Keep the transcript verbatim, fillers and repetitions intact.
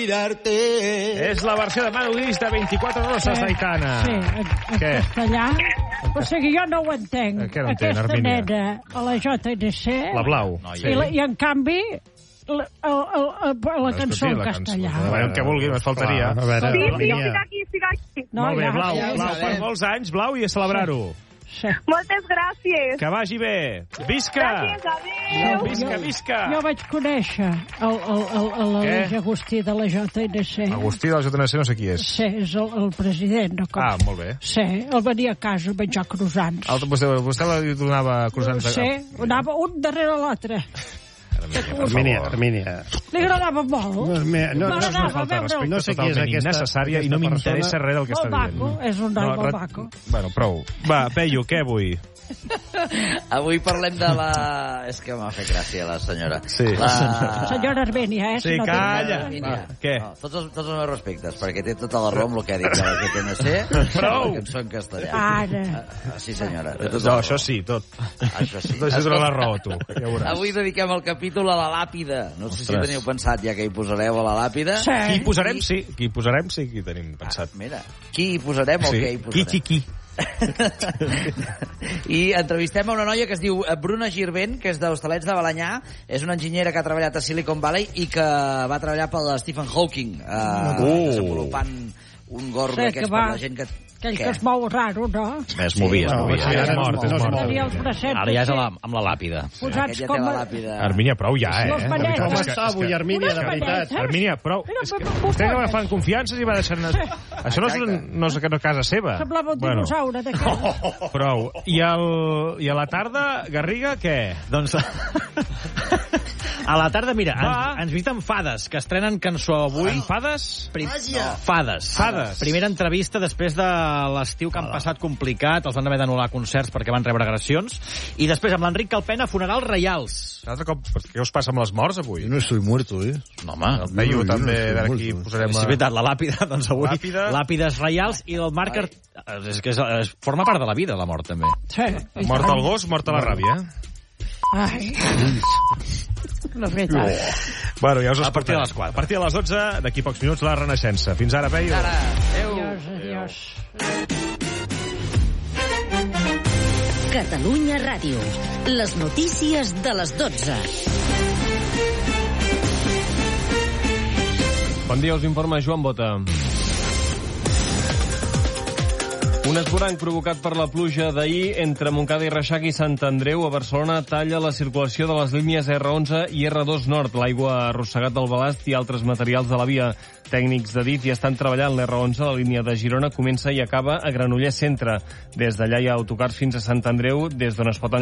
És la versió de Manu Guix de vint-i-quatre roses d'Aitana. Sí, en, en Què? castellà. O sigui, jo no ho entenc. Què no entén, Aquesta Hermínia? nena a la J N C... La blau. I, la, i en canvi, la, el, el, el, la cançó en castellà. A veure, que vulgui, només faltaria. A veure, Sí, sí, Hermínia. estic aquí, estic aquí. No, Molt bé, ja, Blau, ja, Blau, ja. per molts anys, Blau, i a celebrar-ho. Sí. Moltes gràcies. Que vagi bé. Visca! Gràcies, adéu. Visca, visca! Jo vaig conèixer el, el, el, el Aleix Agustí de la J N C. Agustí de la J N C no sé qui és. Sí, és el, el president. No, com... Ah, molt bé. Sí, el venia a casa a menjar croissants. Alta, vostè, vostè li donava croissants? Sí, anava un darrere l'altre. Hermínia, Hermínia. Li agradava molt. No, me- no, no, no, M'agradava Falta de veure'l. respecte No sé qui és totalment aquesta- innecessària i aquesta no m'interessa persona. res del que està Molt maco, dient. és un noi No, molt re- maco. Bueno, prou. Va, Peyu, què avui? Avui parlem de la... És que m'ha fet gràcia la senyora. Sí. La... Senyora Armènia, eh? Sí, si no calla. té- Mira, Què? No, tots, els, tots els meus respectes, perquè té tota la raó amb el que ha dit de la J N C. Prou. La cançó en castellà. Ara. Ah, sí, senyora. té tota No, la això raó. sí, tot. Això sí. Doncs és la raó, tu. Ja veuràs. Avui dediquem el capítol a la làpida. No sé si teniu pensat ja que hi posareu a la làpida. Sí. Qui hi posarem, sí. Qui hi posarem, sí, qui tenim Ah, pensat. mira, qui hi posarem o Sí. què hi Qui, posarem? qui, qui. I entrevistem a una noia que es diu Bruna Girvent, que és d'Hostalets de Balanyà. És una enginyera que ha treballat a Silicon Valley i que va treballar pel Stephen Hawking, eh, Uh. desenvolupant un gorro Sí, d'aquests que per va- la gent que... Aquell Què? que es mou raro, no? Es movia, es No, movia. sí, és ara mort, no- és no es mort. mou. Tenia els bracets. Ara ja és a la, amb la làpida. Posats Aquest ja té com... la a- làpida. Hermínia, prou ja, eh? Los De manetes. veritat, Com és que- està és avui, que- Hermínia, de Unes veritat? manetes. Hermínia, prou. Mira, És que bu- bu- vostè no bu- agafant confiances i va deixant... Això no és, un, no és una casa seva. Semblava un Bueno, dinosaure d'aquell. prou. I, el, I a la tarda, Garriga, què? Doncs... A la tarda, mira, Va. ens, ens visiten Fades, que estrenen cançó avui. En Fades? Prim... No. Fades. Fades. Primera entrevista després de l'estiu que han passat complicat, els van haver d'anul·lar concerts perquè van rebre agressions, i després amb l'Enric Calpena, funerals reials. Un altre cop, què us passa amb les morts avui? Yo no estoy muerto, ¿eh? No, home, El Peyu no, jo també, no estic a veure aquí molt, posarem... és a- veritat, la làpida, doncs avui, Làpida. làpides reials, i el Marc... Art- És que és, és, forma part de la vida, la mort, també. Sí. i Mort tant. el gos, mort a la ràbia. Ai. La veritat. Bueno, ja us A partir de escoltarem. les quatre. A partir de les dotze, d'aquí pocs minuts, la Renaixença. Fins ara, Peyu. Ara, adéu. Adiós, adiós. Catalunya Ràdio. Les notícies de les dotze. Bon dia, us informa Joan Bota. Un esborrany provocat per la pluja d'ahir entre Montcada i Reixac i Sant Andreu a Barcelona talla la circulació de les línies erre onze i erre dos Nord. L'aigua ha arrossegat del balast i altres materials de la via. Tècnics de D I F hi estan treballant. L'erre onze, la línia de Girona, comença i acaba a Granollers Centre. Des d'allà hi ha autocars fins a Sant Andreu, des d'on es pot